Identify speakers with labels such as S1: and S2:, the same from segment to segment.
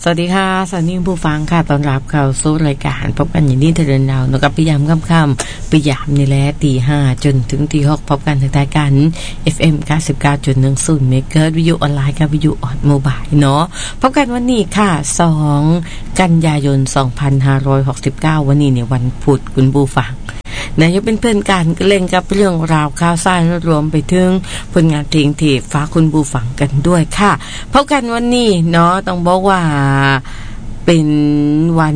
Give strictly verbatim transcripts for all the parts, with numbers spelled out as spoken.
S1: สวัสดีค่ะสวัสดีผู้ฟังค่ะต้อนรับเข้าสู่รายการพบกันอย่างนี้เดินดาวกับพยายามค่ำๆพยายามนี่แหละตีห้าจนถึงตีหกพบกันทางรายการ เอฟ เอ็ม เก้าสิบเก้าจุดหนึ่งศูนย์ เมกะเฮิรตซ์วิทยุออนไลน์กับวิทยุออนโมบายเนาะพบกันวันนี้ค่ะสองกันยายนสองพันห้าร้อยหกสิบเก้าวันนี้เนี่ยวันพุธคุณผู้ฟังนะยังเป็นเพื่อนกันเล่นกับเรื่องราวข่าวสารรวมไปถึงผลงานเพลงที่ฝากคุณผู้ฟังกันด้วยค่ะพบกันวันนี้เนาะต้องบอกว่าเป็นวัน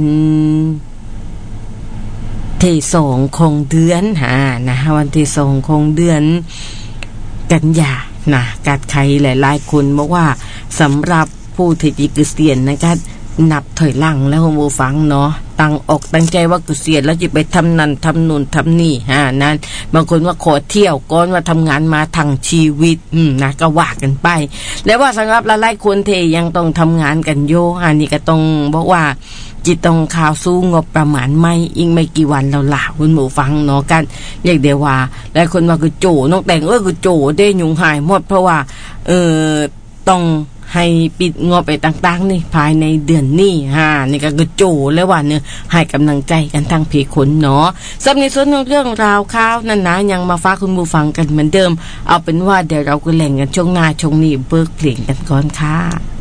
S1: ที่สองของเดือนฮะนะวันที่สองของเดือนกันยานะกัดใครหลายๆคนบอกว่าสำหรับผู้ที่จะเกษียณนะคะนับถอยหลังแล้วคุณผู้ฟังเนาะตั้งอกตั้งใจว่าเกษียณแล้วจะไปทำนั่นทำนู่นทำนี่ฮะนั่นบางคนว่าขอเที่ยวก่อนว่าทำงานมาทั้งชีวิตอืมนะก็ว่ากันไปแล้วว่าสำหรับหลายๆคนที่ยังต้องทำงานกันโยอันนี้ก็ต้องบอกว่าจิตต้องข่าวสู้งบประมาณไม่อีกไม่กี่วันแล้วล่ะคุณผู้ฟังเนาะกันเรียกได้ว่าหลายคนว่าคือโจน้องแต่งเอ้ยคือโจได้ยุงหายหมดเพราะว่าเออต้องให้ปิดงบไปต่างๆนี่ภายในเดือนนี้ฮะนี่ก็คือโจแล้วว่าเนี่ยให้กำลังใจกันทั้งเพคนเนาะสำหรับในส่วนของเรื่องราวข่าวนั้นนะยังมาฝากคุณผู้ฟังกันเหมือนเดิมเอาเป็นว่าเดี๋ยวเราก็แหล่งกันช่วงหน้าช่วงนี้เบิกเพลงกันก่อนค่ะ